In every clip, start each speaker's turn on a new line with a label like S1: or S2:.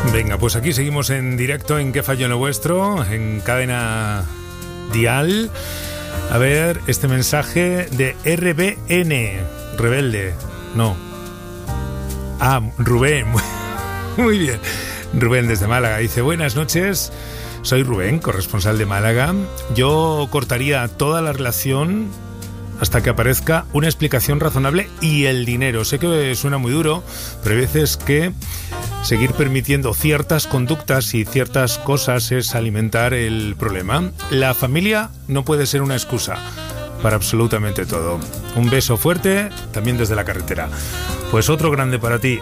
S1: Venga, pues aquí seguimos en directo en ¿Qué falló en lo vuestro? En Cadena Dial. A ver, este mensaje de RBN. Rebelde. No. Ah, Rubén. Muy bien. Rubén desde Málaga. Dice, buenas noches. Soy Rubén, corresponsal de Málaga. Yo cortaría toda la relación hasta que aparezca una explicación razonable y el dinero. Sé que suena muy duro, pero hay veces que seguir permitiendo ciertas conductas y ciertas cosas es alimentar el problema. La familia no puede ser una excusa para absolutamente todo. Un beso fuerte, también desde la carretera. Pues otro grande para ti,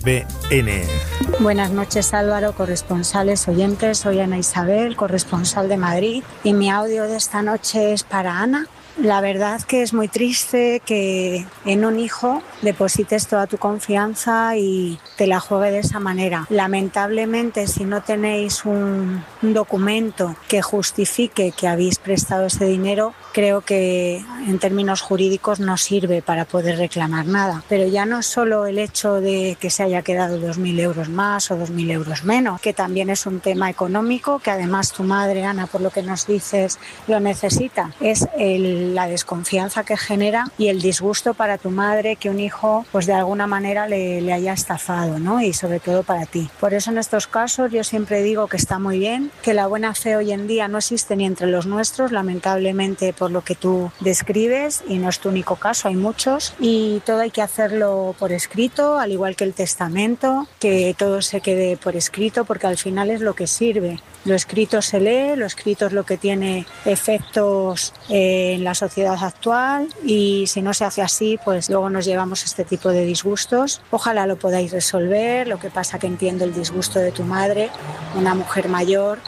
S1: RBN.
S2: Buenas noches, Álvaro, corresponsales, oyentes. Soy Ana Isabel, corresponsal de Madrid. Y mi audio de esta noche es para Ana. La verdad que es muy triste que en un hijo deposites toda tu confianza y te la juegue de esa manera. Lamentablemente, si no tenéis un documento que justifique que habéis prestado ese dinero, creo que en términos jurídicos no sirve para poder reclamar nada. Pero ya no es solo el hecho de que se haya quedado 2.000 euros más o 2.000 euros menos, que también es un tema económico, que además tu madre, Ana, por lo que nos dices, lo necesita. Es la desconfianza que genera y el disgusto para tu madre que un hijo pues de alguna manera le haya estafado, ¿no? Y sobre todo para ti. Por eso en estos casos yo siempre digo que está muy bien, que la buena fe hoy en día no existe ni entre los nuestros, lamentablemente por lo que tú describes, y no es tu único caso, hay muchos, y todo hay que hacerlo por escrito, al igual que el testamento, que todo se quede por escrito porque al final es lo que sirve. Lo escrito se lee, lo escrito es lo que tiene efectos en la sociedad actual, y si no se hace así, pues luego nos llevamos este tipo de disgustos. Ojalá lo podáis resolver. Lo que pasa que entiendo el disgusto de tu madre, una mujer mayor,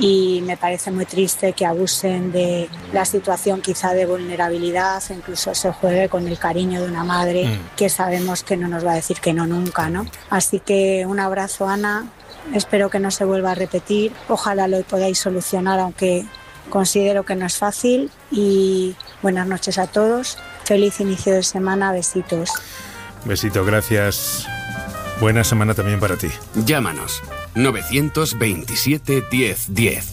S2: y me parece muy triste que abusen de la situación quizá de vulnerabilidad, incluso se juegue con el cariño de una madre que sabemos que no nos va a decir que no nunca, ¿no? Así que un abrazo, Ana. Espero que no se vuelva a repetir. Ojalá lo podáis solucionar, aunque considero que no es fácil. Y buenas noches a todos. Feliz inicio de semana. Besitos.
S1: Besito, gracias. Buena semana también para ti.
S3: Llámanos 927 10 10.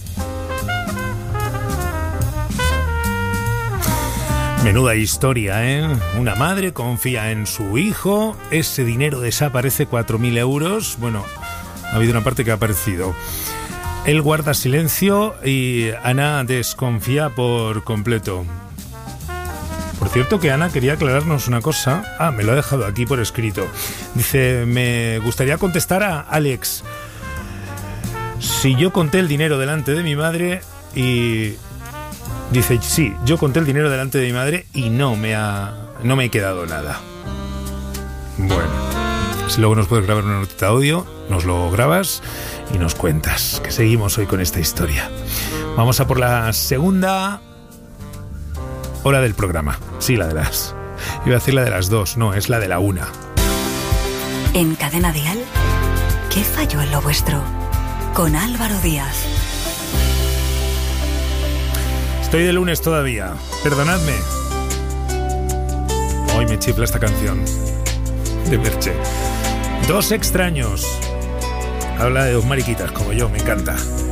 S1: Menuda historia, ¿eh? Una madre confía en su hijo, ese dinero desaparece, 4.000 euros. Bueno, ha habido una parte que ha aparecido. Él guarda silencio y Ana desconfía por completo. Por cierto que Ana quería aclararnos una cosa. Ah, me lo ha dejado aquí por escrito. Dice, me gustaría contestar a Alex. Si yo conté el dinero delante de mi madre y... Dice, sí, yo conté el dinero delante de mi madre y no me he quedado nada. Bueno, si luego nos puedes grabar una notita de audio, nos lo grabas y nos cuentas, que seguimos hoy con esta historia. Vamos a por la segunda hora del programa. Sí, la de las... Iba a decir la de las 2, no, es la de la 1.
S4: En Cadena Dial, ¿qué falló en lo vuestro? Con Álvaro Díaz.
S1: Estoy de lunes todavía, perdonadme. Hoy me chifla esta canción de Merche. Dos extraños. Habla de dos mariquitas como yo, me encanta.